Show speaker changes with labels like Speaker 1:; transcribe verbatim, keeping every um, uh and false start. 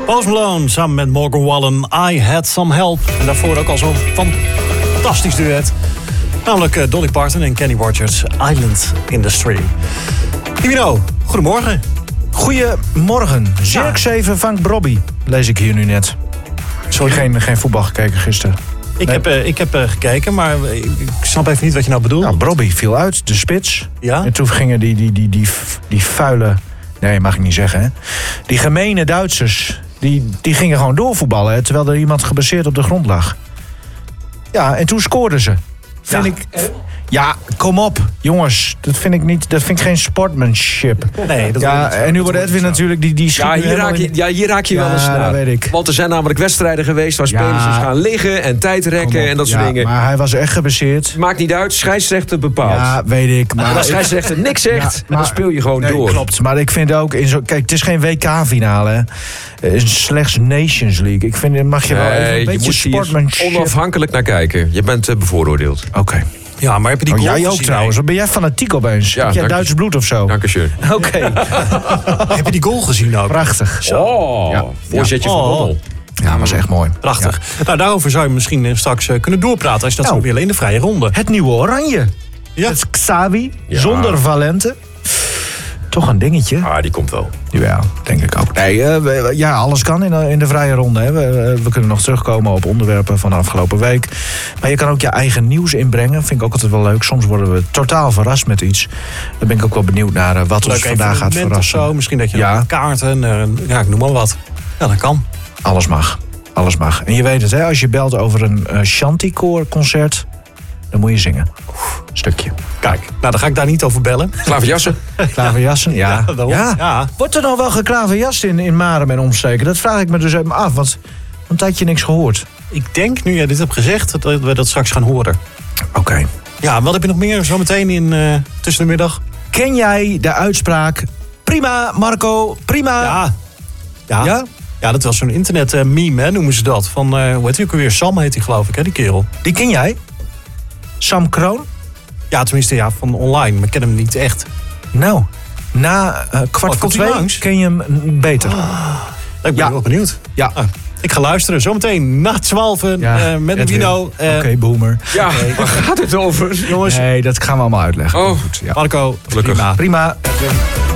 Speaker 1: Post Malone samen met Morgan Wallen, I Had Some Help. En daarvoor ook al zo'n fantastisch duet. Namelijk uh, Dolly Parton en Kenny Rogers, Island in the Stream. Divino, goedemorgen.
Speaker 2: Goedemorgen. Zirk zeven vangt Brobby, lees ik hier nu net. Sorry, geen, geen voetbal gekeken gisteren.
Speaker 1: Ik nee. heb, uh, ik heb uh, gekeken, maar ik snap even niet wat je nou bedoelt.
Speaker 2: Nou, Brobby viel uit, de spits.
Speaker 1: Ja?
Speaker 2: En toen gingen die, die, die, die, die vuile... Nee, mag ik niet zeggen, hè. Die gemene Duitsers, die, die gingen gewoon doorvoetballen, hè, terwijl er iemand gebaseerd op de grond lag. Ja, en toen scoorden ze. Vind
Speaker 1: ja.
Speaker 2: ik... Ja, kom op, jongens. Dat vind ik niet. Dat vind ik geen sportsmanship.
Speaker 1: Nee, dat
Speaker 2: ja, en nu wordt Edwin natuurlijk die die
Speaker 3: ja, hier raak je, ja, hier raak je
Speaker 2: ja,
Speaker 3: wel eens naar.
Speaker 2: Dat weet ik.
Speaker 3: Want er zijn namelijk wedstrijden geweest waar spelers ja. gaan liggen en tijdrekken en dat soort
Speaker 2: ja,
Speaker 3: dingen.
Speaker 2: Maar hij was echt gebaseerd.
Speaker 3: Maakt niet uit, scheidsrechter bepaalt.
Speaker 2: Ja, weet ik. Maar
Speaker 3: als scheidsrechter niks zegt, ja, maar, dan speel je gewoon
Speaker 2: nee,
Speaker 3: door.
Speaker 2: Klopt, maar ik vind ook in zo. Kijk, het is geen W K-finale. Het is slechts Nations League. Ik vind, mag je wel
Speaker 3: nee,
Speaker 2: even een beetje
Speaker 3: je moet
Speaker 2: sportsmanship.
Speaker 3: Hier onafhankelijk naar kijken. Je bent uh, bevooroordeeld.
Speaker 2: Oké. Okay.
Speaker 1: Ja, maar heb je die
Speaker 2: oh,
Speaker 1: goal
Speaker 2: jij
Speaker 1: gezien?
Speaker 2: ook trouwens. Wat ben jij fanatiek opeens?
Speaker 3: Ja,
Speaker 2: heb jij Duits bloed of zo?
Speaker 3: Dank je.
Speaker 2: Oké. Okay.
Speaker 1: Heb je die goal gezien ook?
Speaker 2: Prachtig.
Speaker 3: Zo. Oh, ja. Voorzetje ja. van Bommel.
Speaker 2: Ja, was echt mooi.
Speaker 1: Prachtig.
Speaker 2: Ja.
Speaker 1: Nou, daarover zou je misschien straks uh, kunnen doorpraten als je dat nou, zou willen in de vrije ronde.
Speaker 2: Het nieuwe Oranje.
Speaker 1: Ja.
Speaker 2: Het Xavi,
Speaker 3: ja.
Speaker 2: zonder Valente. Toch een dingetje.
Speaker 3: Ah, die komt wel.
Speaker 2: Ja, denk ik ook. Nee, uh, we, ja, alles kan in de, in de vrije ronde. Hè. We, we kunnen nog terugkomen op onderwerpen van de afgelopen week. Maar je kan ook je eigen nieuws inbrengen. Vind ik ook altijd wel leuk. Soms worden we totaal verrast met iets. Daar ben ik ook wel benieuwd naar uh, wat
Speaker 1: leuk
Speaker 2: ons vandaag gaat verrassen.
Speaker 1: Zo. Misschien dat je
Speaker 2: ja.
Speaker 1: kaarten, uh, ja, ik noem maar wat. Ja, dat kan.
Speaker 2: Alles mag. Alles mag. En je weet het, hè, als je belt over een uh, Chanticoor-concert, dan moet je zingen. Een stukje.
Speaker 1: Kijk, nou dan ga ik daar niet over bellen.
Speaker 3: Klaverjassen?
Speaker 2: Klaverjassen, ja.
Speaker 1: Ja,
Speaker 2: ja.
Speaker 1: ja.
Speaker 2: Wordt er nou wel geklaverjast in, in Marem en omstreken? Dat vraag ik me dus even af, want een tijdje niks gehoord.
Speaker 1: Ik denk, nu jij dit hebt gezegd, dat we dat straks gaan horen.
Speaker 2: Oké. Okay.
Speaker 1: Ja, wat heb je nog meer zometeen in uh, tussen de middag?
Speaker 2: Ken jij de uitspraak, prima Marco, prima?
Speaker 1: Ja. Ja?
Speaker 2: Ja?
Speaker 1: Ja, dat was zo'n internet uh, meme, hè, noemen ze dat. Van, uh, hoe heet hij ook alweer? Sam heet hij, geloof ik, hè, die kerel.
Speaker 2: Die ken jij? Sam Kroon?
Speaker 1: Ja, tenminste, ja, van online. Maar ik ken hem niet echt.
Speaker 2: Nou, na uh, kwart
Speaker 1: oh,
Speaker 2: voor twee ken je hem beter.
Speaker 1: Ah, ik ben
Speaker 2: ja.
Speaker 1: wel benieuwd.
Speaker 2: Ja.
Speaker 1: Ah, ik ga luisteren. Zometeen na twaalfen ja, uh, met Divino. Uh,
Speaker 2: Oké, okay, boomer.
Speaker 3: Ja, okay. Waar gaat het over?
Speaker 2: Jongens. Nee, dat gaan we allemaal uitleggen.
Speaker 3: Oh,
Speaker 2: goed, ja.
Speaker 1: Marco,
Speaker 3: gelukkig.
Speaker 1: Prima.
Speaker 2: Prima.